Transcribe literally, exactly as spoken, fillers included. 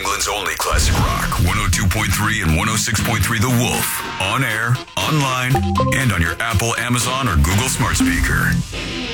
Cleveland's only classic rock. one oh two point three and one oh six point three The Wolf. On air, online, and on your Apple, Amazon, or Google smart speaker.